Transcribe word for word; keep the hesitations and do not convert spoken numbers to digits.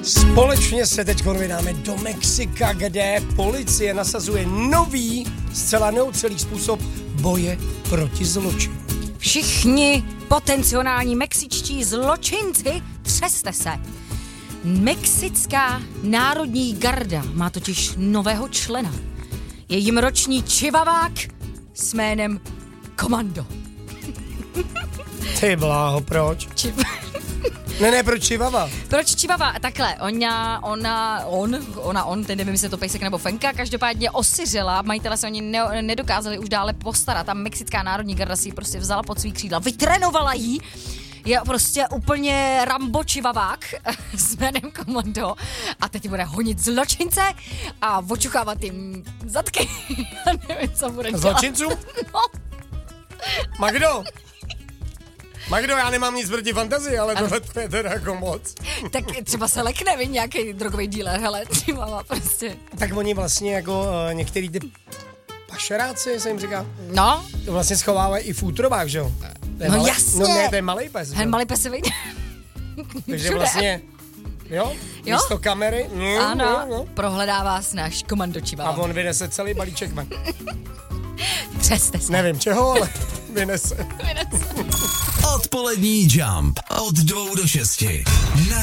Společně se teď vydáme do Mexika, kde policie nasazuje nový, zcela neotřelý způsob boje proti zločinu. Všichni potenciální mexičtí zločinci, třeste se. Mexická národní garda má totiž nového člena. Je jim roční čivavák s jménem Komando. Ty bláho, proč? Čiv... Ne, ne, proč čivava? Proč čivava? Takhle, ona, ona, on, ona, on, ten nevím, jestli je to pejsek nebo fenka, každopádně osiřela, majitele se oni ne, nedokázali už dále postarat. Ta mexická národní garda si ji prostě vzala pod svý křídla, vytrénovala jí, je prostě úplně Rambo čivavák s jménem Komando a teď bude honit zločince a očuchávat jim zadky. Já nevím, co bude dělat. Zločincům? No. Magdo! Magdo, já nemám nic proti fantazii, ale tohle je teda jako moc. Tak třeba se lekne, vy nějaký drogový dealer, hele, třeba má prostě. Tak oni vlastně jako uh, některý ty pašeráci, se jim říká. No. To vlastně schovávají i v útrobách, že jo? No malej, jasně. No ne, to je malej pes. Hen malý pes se vyjde. Takže vlastně, jo, jo? místo kamery. Mm, ano, no, no. prohledává vás náš Komando čivava. A on vynese celý balíček ven. Třeste se. Nevím čeho, ale vynese. Vynese. Odpolední Jump od dvou do šesti. Na